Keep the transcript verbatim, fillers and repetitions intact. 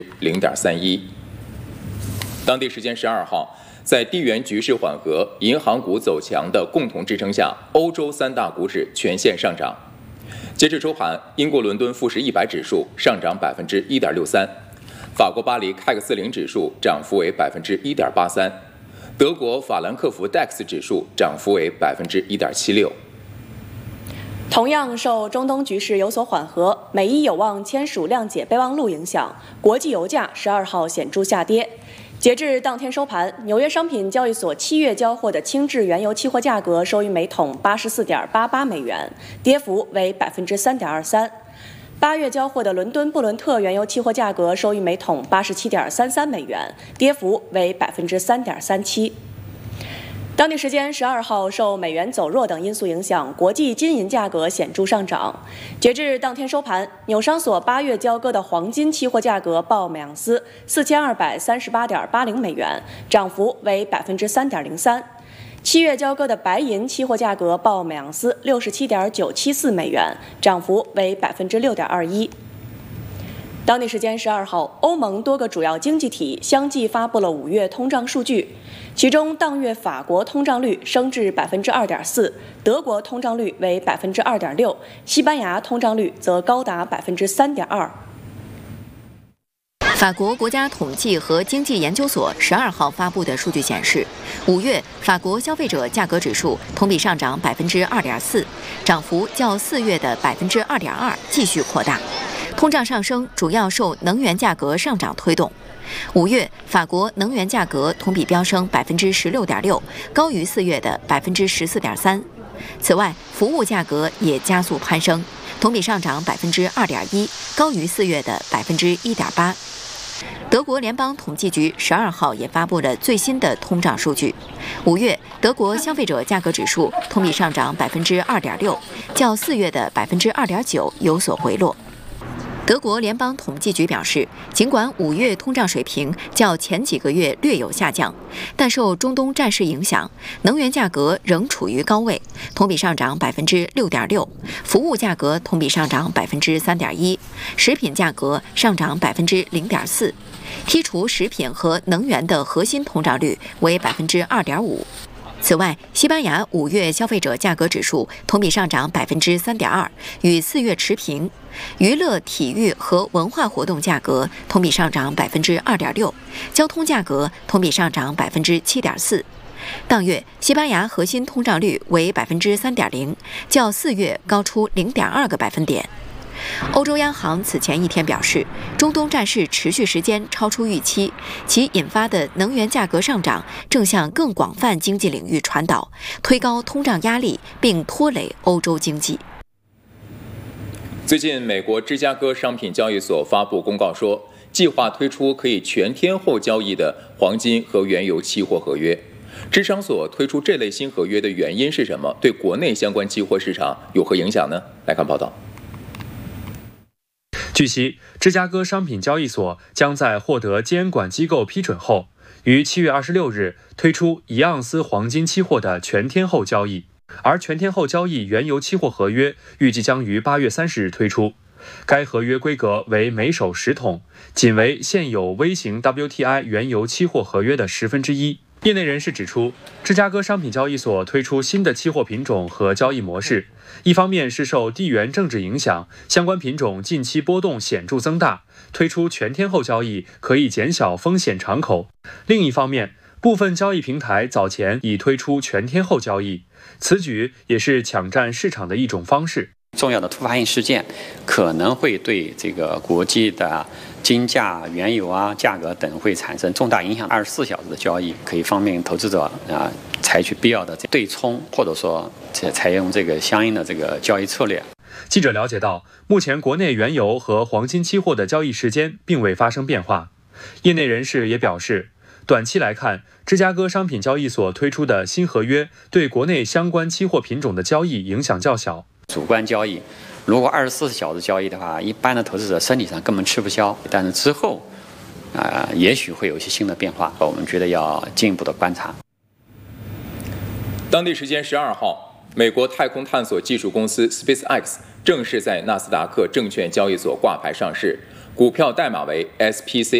零点三一。当地时间十二号，在地缘局势缓和、银行股走强的共同支撑下，欧洲三大股指全线上涨。截至收盘，英国伦敦富时一百指数上涨百分之一点六三，法国巴黎 C A C 四十指数涨幅为百分之一点八三，德国法兰克福 D A X 指数涨幅为百分之一点七六。 同样受中东局势有所缓和、美伊有望签署谅解备忘录影响，国际油价十二号显著下跌。截至当天收盘，纽约商品交易所七月交货的轻质原油期货价格收于每桶八十四点八八美元，跌幅为百分之三点二三。八月交货的伦敦布伦特原油期货价格收于每桶八十七点三三美元，跌幅为百分之三点三七。当地时间十二号，受美元走弱等因素影响，国际金银价格显著上涨。截至当天收盘，纽商所八月交割的黄金期货价格报每盎司四千二百三十八点八零美元，涨幅为百分之三点零三。七月交割的白银期货价格报每盎司六十七点九七四美元，涨幅为百分之六点二一。当地时间十二号，欧盟多个主要经济体相继发布了五月通胀数据，其中当月法国通胀率升至百分之二点四，德国通胀率为百分之二点六，西班牙通胀率则高达百分之三点二。 法国国家统计和经济研究所十二号发布的数据显示，五月法国消费者价格指数同比上涨百分之二点四，涨幅较四月的百分之二点二继续扩大。通胀上升主要受能源价格上涨推动。五月法国能源价格同比飙升百分之十六点六，高于四月的百分之十四点三。此外，服务价格也加速攀升，同比上涨百分之二点一，高于四月的百分之一点八。德国联邦统计局十二号也发布了最新的通胀数据。五月德国消费者价格指数同比上涨百分之二点六，较四月的百分之二点九有所回落。德国联邦统计局表示，尽管五月通胀水平较前几个月略有下降，但受中东战事影响，能源价格仍处于高位，同比上涨百分之六点六，服务价格同比上涨百分之三点一，食品价格上涨百分之零点四，剔除食品和能源的核心通胀率为百分之二点五。此外，西班牙五月消费者价格指数同比上涨百分之三点二，与四月持平。娱乐、体育和文化活动价格同比上涨百分之二点六，交通价格同比上涨百分之七点四。当月，西班牙核心通胀率为百分之三点零，较四月高出零点二个百分点。欧洲央行此前一天表示，中东战事持续时间超出预期，其引发的能源价格上涨正向更广泛经济领域传导，推高通胀压力并拖累欧洲经济。 最近，美国芝加哥商品交易所发布公告说，计划推出可以全天候交易的黄金和原油期货合约。芝商所推出这类新合约的原因是什么？对国内相关期货市场有何影响呢？来看报道。 据悉，芝加哥商品交易所将在获得监管机构批准后，于七月二十六日推出一盎司黄金期货的全天候交易，而全天候交易原油期货合约预计将于八月三十日推出。该合约规格为每手十桶，仅为现有微型 W T I 原油期货合约的十分之一。业内人士指出，芝加哥商品交易所推出新的期货品种和交易模式，一方面是受地缘政治影响，相关品种近期波动显著增大，推出全天候交易可以减小风险敞口；另一方面，部分交易平台早前已推出全天候交易，此举也是抢占市场的一种方式。 重要的突发性事件可能会对这个国际的金价、原油啊价格等会产生重大影响。二十四小时的交易可以方便投资者啊采取必要的对冲，或者说采用这个相应的这个交易策略。 记者了解到，目前国内原油和黄金期货的交易时间并未发生变化。业内人士也表示，短期来看，芝加哥商品交易所推出的新合约对国内相关期货品种的交易影响较小。 主观交易，如果二十四小时交易的话，一般的投资者身体上根本吃不消。但是之后，啊、呃，也许会有一些新的变化，我们觉得要进一步的观察。 当地时间十二号，美国太空探索技术公司 SpaceX 正式在纳斯达克证券交易所挂牌上市， 股票代码为 S P C